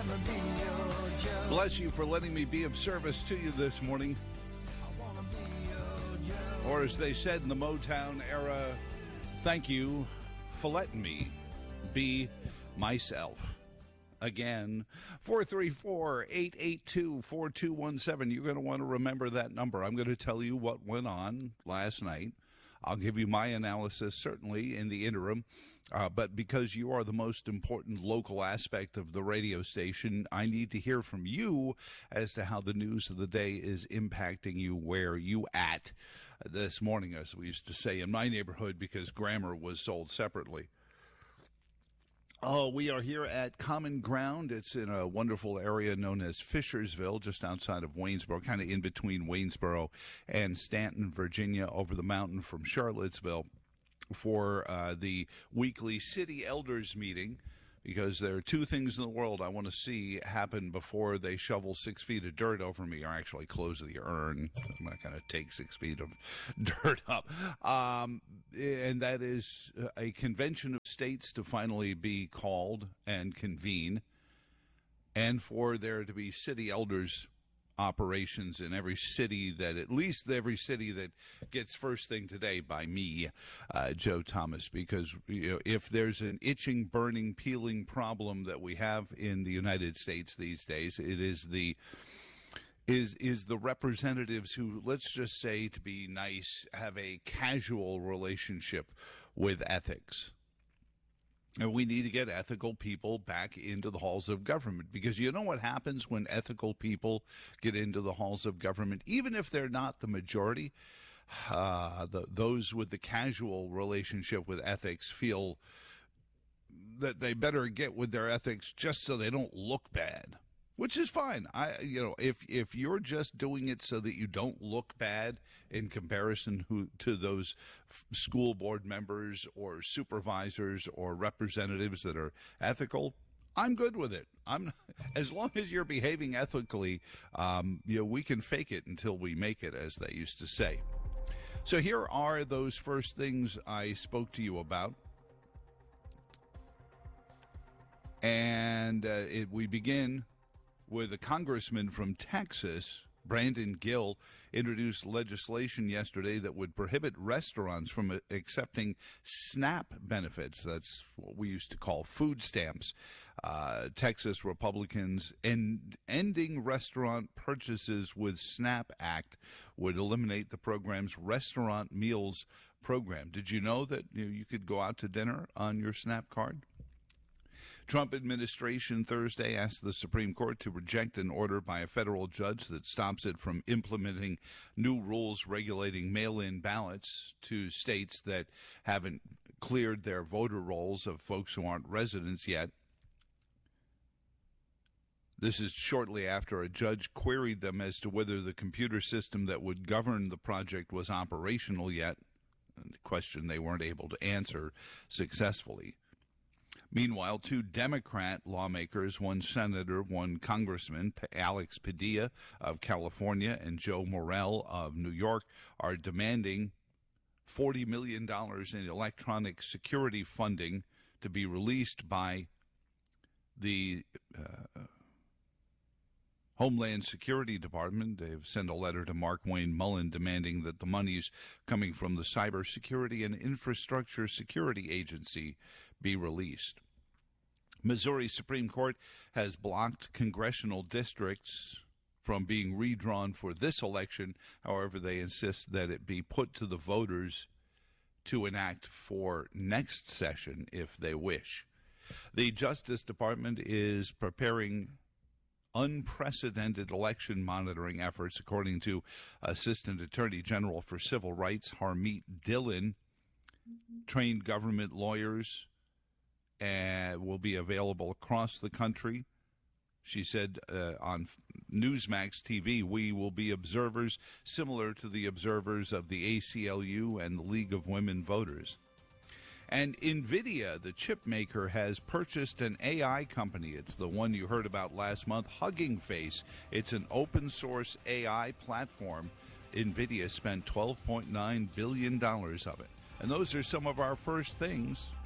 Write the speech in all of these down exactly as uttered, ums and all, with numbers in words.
Bless you for letting me be of service to you this morning. Or as they said in the Motown era, thank you for letting me be myself. Again, four three four, eight eight two, four two one seven. You're going to want to remember that number. I'm going to tell you what went on last night. I'll give you my analysis, certainly, in the interim. Uh, but because you are the most important local aspect of the radio station, I need to hear from you as to how the news of the day is impacting you, where you at this morning, as we used to say in my neighborhood, because grammar was sold separately. Oh, we are here at Common Ground. It's in a wonderful area known as Fishersville, just outside of Waynesboro, kind of in between Waynesboro and Stanton, Virginia, over the mountain from Charlottesville, for uh, the weekly City Elders meeting, because there are two things in the world I want to see happen before they shovel six feet of dirt over me, or actually close the urn. I'm not going to take six feet of dirt up. Um, and that is a convention of states to finally be called and convene, and for there to be city elders operations in every city, that at least every city that gets First Thing Today by me, uh, Joe Thomas, because you know, if there's an itching, burning, peeling problem that we have in the United States these days, it is the is is the representatives who, let's just say, to be nice, have a casual relationship with ethics. And we need to get ethical people back into the halls of government, because you know what happens when ethical people get into the halls of government, even if they're not the majority, uh, the, those with the casual relationship with ethics feel that they better get with their ethics just so they don't look bad. Which is fine. I, you know, if if you're just doing it so that you don't look bad in comparison who, to those f- school board members or supervisors or representatives that are ethical, I'm good with it. I'm as long as you're behaving ethically. Um, you know, we can fake it until we make it, as they used to say. So here are those first things I spoke to you about. And uh, it, we begin with a congressman from Texas, Brandon Gill, introduced legislation yesterday that would prohibit restaurants from accepting SNAP benefits. That's what we used to call food stamps. Uh, Texas Republicans end, ending restaurant purchases with SNAP Act would eliminate the program's restaurant meals program. Did you know that you know, you could go out to dinner on your SNAP card? Trump administration Thursday asked the Supreme Court to reject an order by a federal judge that stops it from implementing new rules regulating mail-in ballots to states that haven't cleared their voter rolls of folks who aren't residents yet. This is shortly after a judge queried them as to whether the computer system that would govern the project was operational yet, a question they weren't able to answer successfully. Meanwhile, two Democrat lawmakers, one senator, one congressman, Alex Padilla of California and Joe Morell of New York, are demanding forty million dollars in electronic security funding to be released by the uh, Homeland Security Department. They've sent a letter to Mark Wayne Mullen demanding that the monies coming from the Cybersecurity and Infrastructure Security Agency be released. Missouri Supreme Court has blocked congressional districts from being redrawn for this election. However, they insist that it be put to the voters to enact for next session if they wish. The Justice Department is preparing unprecedented election monitoring efforts, according to Assistant Attorney General for Civil Rights Harmeet Dillon. Trained government lawyers uh, will be available across the country. She said uh, on Newsmax T V, we will be observers similar to the observers of the A C L U and the League of Women Voters. And NVIDIA, the chip maker, has purchased an A I company. It's the one you heard about last month, Hugging Face. It's an open-source A I platform. NVIDIA spent twelve point nine billion dollars of it. And those are some of our first things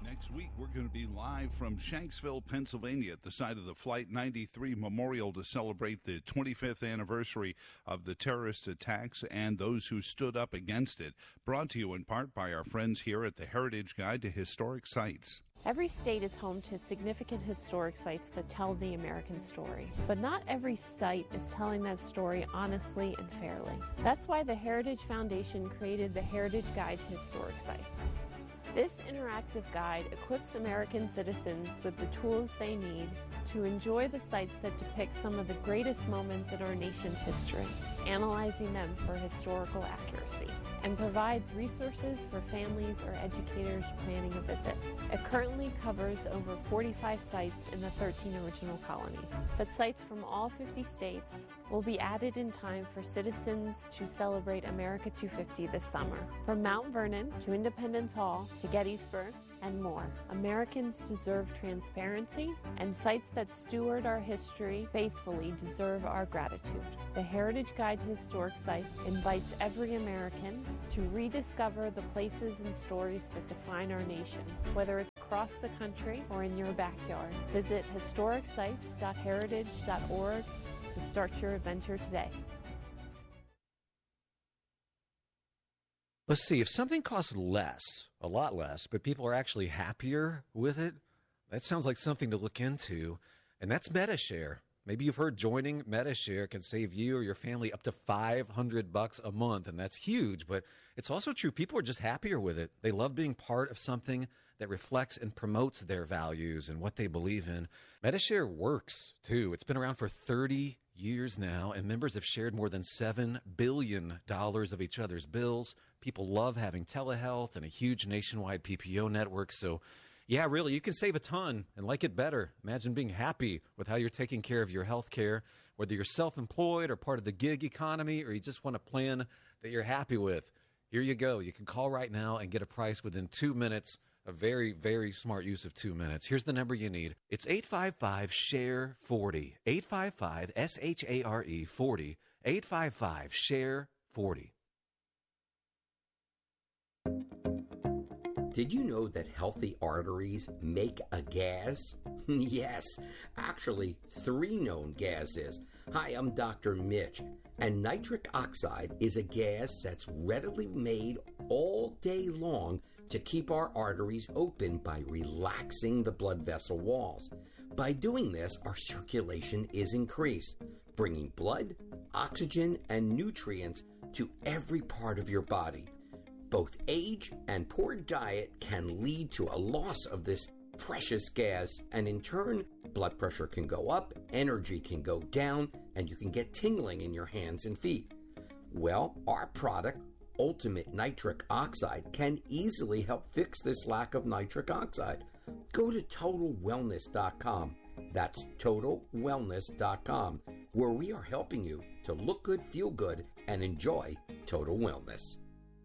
Next week, we're going to be live from Shanksville, Pennsylvania at the site of the Flight ninety-three Memorial to celebrate the twenty-fifth anniversary of the terrorist attacks and those who stood up against it. Brought to you in part by our friends here at the Heritage Guide to Historic Sites. Every state is home to significant historic sites that tell the American story. But not every site is telling that story honestly and fairly. That's why the Heritage Foundation created the Heritage Guide to Historic Sites. This interactive guide equips American citizens with the tools they need to enjoy the sites that depict some of the greatest moments in our nation's history, analyzing them for historical accuracy, and provides resources for families or educators planning a visit. It currently covers over forty-five sites in the thirteen original colonies, but sites from all fifty states will be added in time for citizens to celebrate America two fifty this summer. From Mount Vernon to Independence Hall to Gettysburg and more, Americans deserve transparency, and sites that steward our history faithfully deserve our gratitude. The Heritage Guide to Historic Sites invites every American to rediscover the places and stories that define our nation, whether it's across the country or in your backyard. Visit historic sites dot heritage dot org to start your adventure today. Let's see, if something costs less, a lot less, but people are actually happier with it, that sounds like something to look into, and that's MediShare. Maybe you've heard joining MediShare can save you or your family up to five hundred bucks a month, and that's huge, but it's also true. People are just happier with it. They love being part of something that reflects and promotes their values and what they believe in. MediShare works, too. It's been around for thirty years now, and members have shared more than seven billion dollars of each other's bills. People love having telehealth and a huge nationwide P P O network, so yeah, really, you can save a ton and like it better. Imagine being happy with how you're taking care of your health care, whether you're self-employed or part of the gig economy, or you just want a plan that you're happy with. Here you go. You can call right now and get a price within two minutes. A very, very smart use of two minutes. Here's the number you need. It's eight five five, S H A R E forty. eight five five, S H A R E forty. eight five five, S H A R E forty. Did you know that healthy arteries make a gas? Yes, actually, three known gases. Hi, I'm Doctor Mitch, and nitric oxide is a gas that's readily made all day long to keep our arteries open by relaxing the blood vessel walls. By doing this, our circulation is increased, bringing blood, oxygen, and nutrients to every part of your body. Both age and poor diet can lead to a loss of this precious gas, and in turn, blood pressure can go up, energy can go down, and you can get tingling in your hands and feet. Well, our product, Ultimate Nitric Oxide, can easily help fix this lack of nitric oxide. Go to total wellness dot com. That's total wellness dot com, where we are helping you to look good, feel good, and enjoy total wellness.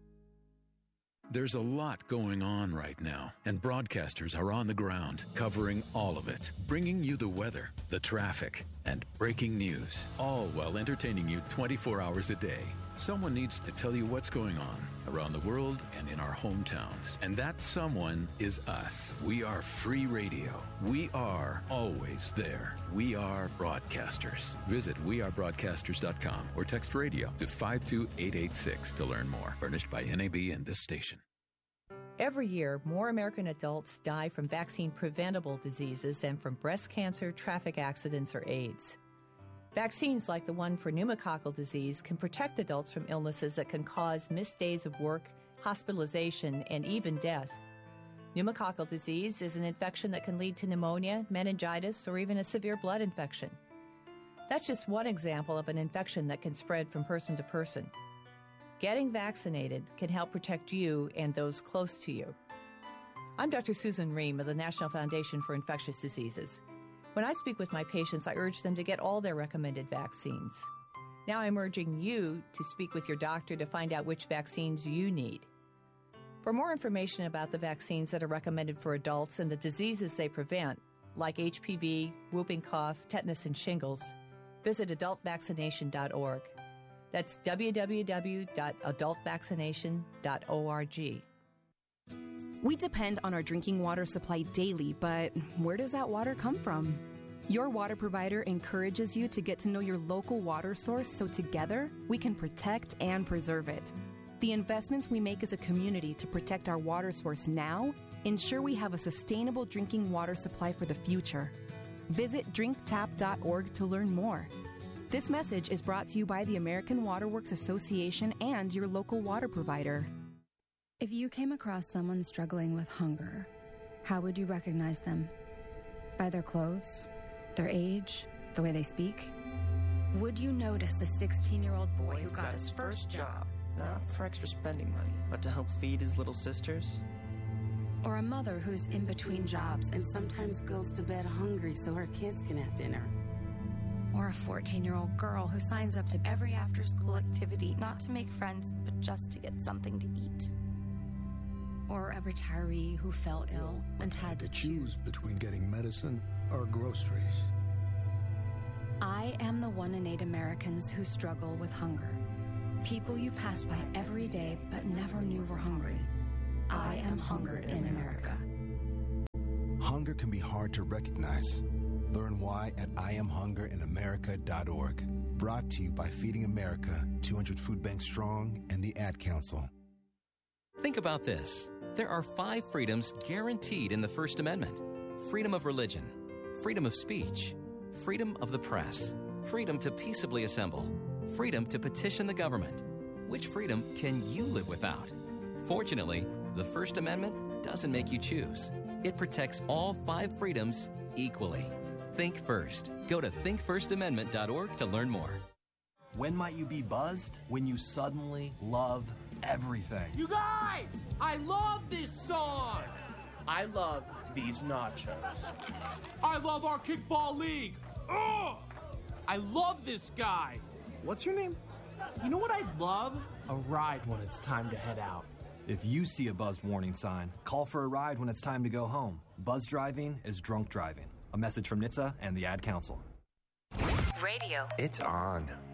There's a lot going on right now, and broadcasters are on the ground covering all of it, bringing you the weather, the traffic, and breaking news, all while entertaining you twenty-four hours a day. Someone needs to tell you what's going on around the world and in our hometowns, and that someone is us. We are free radio. We are always there. We are broadcasters. Visit we are broadcasters dot com or text radio to five two eight eight six to learn more. Furnished by N A B and this station. Every year, more American adults die from vaccine-preventable diseases than from breast cancer, traffic accidents, or AIDS. Vaccines like the one for pneumococcal disease can protect adults from illnesses that can cause missed days of work, hospitalization, and even death. Pneumococcal disease is an infection that can lead to pneumonia, meningitis, or even a severe blood infection. That's just one example of an infection that can spread from person to person. Getting vaccinated can help protect you and those close to you. I'm Doctor Susan Ream of the National Foundation for Infectious Diseases. When I speak with my patients, I urge them to get all their recommended vaccines. Now I'm urging you to speak with your doctor to find out which vaccines you need. For more information about the vaccines that are recommended for adults and the diseases they prevent, like H P V, whooping cough, tetanus, and shingles, visit adult vaccination dot org. That's w w w dot adult vaccination dot org. We depend on our drinking water supply daily, but where does that water come from? Your water provider encourages you to get to know your local water source so together we can protect and preserve it. The investments we make as a community to protect our water source now ensure we have a sustainable drinking water supply for the future. Visit drink tap dot org to learn more. This message is brought to you by the American Water Works Association and your local water provider. If you came across someone struggling with hunger, how would you recognize them? By their clothes? Their age? The way they speak? Would you notice a sixteen-year-old boy who got his first job? Not for extra spending money, but to help feed his little sisters? Or a mother who's in between jobs and sometimes goes to bed hungry so her kids can have dinner? Or a fourteen-year-old girl who signs up to every after-school activity, not to make friends, but just to get something to eat? Or a retiree who fell ill and had to choose between getting medicine or groceries. I am the one in eight Americans who struggle with hunger. People you pass by every day but never knew were hungry. I am hungered in America. Hunger can be hard to recognize. Learn why at I am hunger in america dot org. Brought to you by Feeding America, two hundred Food Banks Strong, and the Ad Council. Think about this. There are five freedoms guaranteed in the First Amendment. Freedom of religion, freedom of speech, freedom of the press, freedom to peaceably assemble, freedom to petition the government. Which freedom can you live without? Fortunately, the First Amendment doesn't make you choose. It protects all five freedoms equally. Think first. Go to think first amendment dot org to learn more. When might you be buzzed? When you suddenly love everything. You guys! I love this song! I love these nachos. I love our kickball league! Ugh! I love this guy! What's your name? You know what I'd love? A ride when it's time to head out. If you see a buzzed warning sign, call for a ride when it's time to go home. Buzz driving is drunk driving. A message from N H T S A and the Ad Council. Radio. It's on.